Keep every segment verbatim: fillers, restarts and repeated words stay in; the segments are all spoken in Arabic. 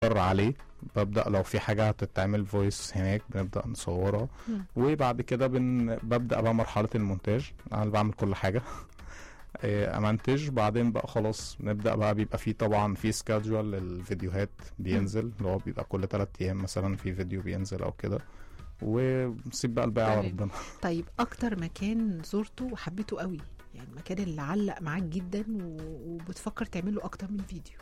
عليه، ببدأ لو في حاجة هتتعمل فويس هناك بنبدأ نصورها. مم. وبعد كده بن... ببدأ بقى مرحلة المونتاج، انا اللي بعمل كل حاجة. إيه، امنتج، بعدين بقى خلاص نبدأ بقى، بيبقى فيه طبعا في سكادجول للفيديوهات بينزل، اللي هو بيبقى كل تلات ايام مثلا في فيديو بينزل او كده، ونسيب بقى الباقي على تمام. ربنا. طيب اكتر مكان زرته وحبيته قوي، يعني المكان اللي علق معاك جدا و... وبتفكر تعمله اكتر من فيديو؟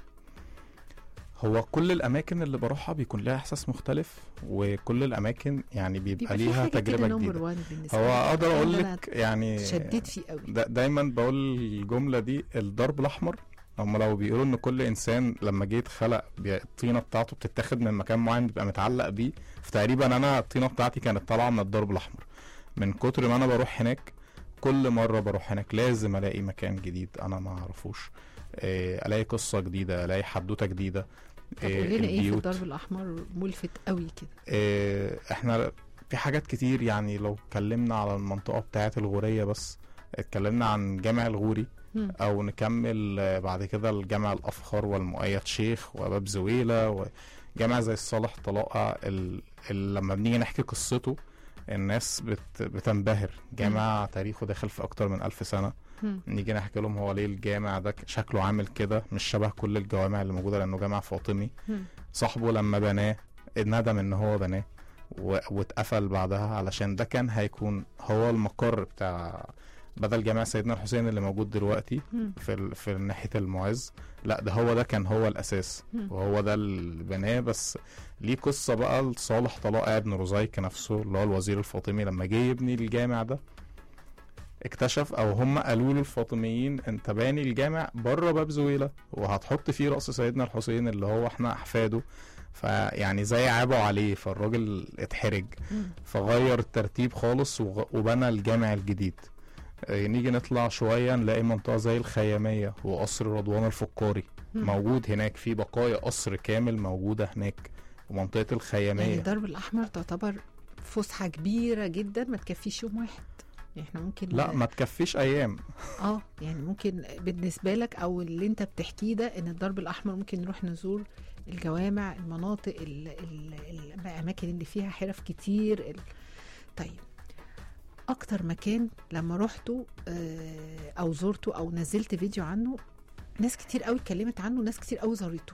هو كل الاماكن اللي بروحها بيكون لها احساس مختلف، وكل الاماكن يعني بيبقى, بيبقى في ليها حاجه كده تجربة نمبر جديدة. واحد بالنسبه هو لك، اقدر المكان اقول ده أنا لك يعني شديت فيه قوي. دا دايما بقول الجملة دي، الدرب الاحمر. هم لو بيقولوا ان كل انسان لما جه اتخلق بي- الطينة بتاعته بتتاخد من مكان معين بيبقى متعلق بيه، فتقريبا انا الطينة بتاعتي كانت طالعة من الدرب الاحمر. من كتر ما انا بروح هناك، كل مرة بروح هناك لازم الاقي مكان جديد انا ما اعرفوش، إيه، الاقي قصة جديدة، الاقي حدوتة جديدة. طب قول لنا ايه في الدرب الاحمر ملفت قوي كده؟ إيه، احنا في حاجات كتير، يعني لو اتكلمنا على المنطقة بتاعة الغورية بس، اتكلمنا عن جامع الغوري، مم. او نكمل آه، بعد كده الجامع الافخر والمؤيد شيخ وباب زويلة، وجامع زي الصالح طلائع، ال- ال- لما بنيجي نحكي قصته الناس بت بتنبهر. جامع تاريخه داخل في اكتر من الف سنة. مم. نيجي نحكي لهم هو ليه الجامع ده شكله عامل كده، مش شبه كل الجوامع اللي موجودة، لانه جامع فاطمي. مم. صاحبه لما بناه ندم ان هو بناه و- واتقفل بعدها، علشان ده كان هيكون هو المقر بتاع، بدل جامع سيدنا الحسين اللي موجود دلوقتي مم. في ال... في ناحية المعز. لا، ده هو ده كان هو الأساس، مم. وهو ده اللي بناه. بس ليه قصة بقى لصالح طلائع ابن رزيك نفسه، اللي هو الوزير الفاطمي، لما جه يبني الجامع ده اكتشف، او هم قالوا له الفاطميين انت باني الجامع بره باب زويلة وهتحط فيه رأس سيدنا الحسين اللي هو احنا احفاده، فيعني زي عابوا عليه، فالراجل اتحرج، مم. فغير الترتيب خالص وغ- وبنى الجامع الجديد. آه، نيجي نطلع شوية نلاقي منطقة زي الخيامية وقصر رضوان الفقاري مم. موجود هناك، في بقايا قصر كامل موجودة هناك، ومنطقة يعني الخيامية. الدرب الاحمر تعتبر فسحه كبيره جدا، ما تكفيش يوم واحد، يعني احنا ممكن لا، ما تكفيش ايام. اه يعني ممكن بالنسبه لك او اللي انت بتحكيه ده، ان الدرب الاحمر ممكن نروح نزور الجوامع، المناطق ال ال الاماكن اللي فيها حرف كتير ال... طيب اكتر مكان لما رحته آه، او زرته او نزلت فيديو عنه، ناس كتير قوي اتكلمت عنه، ناس كتير قوي زارته؟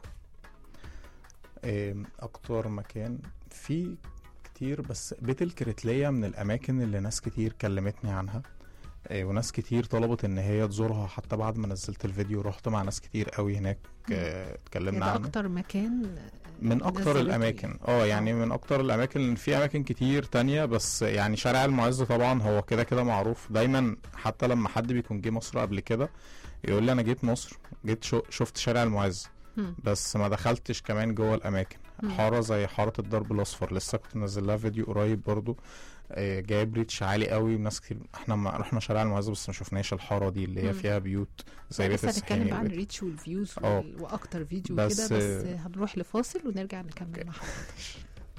آم، اكتر مكان في كتير، بس بيت الكريتلية من الاماكن اللي ناس كتير كلمتني عنها، آه، وناس كتير طلبت ان هي تزورها. حتى بعد ما نزلت الفيديو رحت مع ناس كتير قوي هناك، آه، اتكلمنا ده عنه. اكتر مكان من اكتر نزلته الاماكن، يعني. اه يعني آه. من اكتر الاماكن، لأن في اماكن كتير تانية، بس يعني شارع المعز طبعا هو كده كده معروف دايما. حتى لما حد بيكون جه مصر قبل كده يقول لي انا جيت مصر، جيت شو شفت شارع المعز، مم. بس ما دخلتش كمان جوه الاماكن. مم. حاره زي حاره الدرب الاصفر لسه كنت منزل لها فيديو قريب برضو، آه، جايب ريتش عالي قوي، ناس كتير. احنا ما رحنا شارع المعز بس ما شفناش الحاره دي اللي هي مم. فيها بيوت زي بيت لسه هنتكلم السحيمي بقى عن وبيت- الريتش والفيوز اه. وال- واكتر فيديو بس، كده، بس آه، هنروح لفاصل ونرجع نكمل مع حضرتك.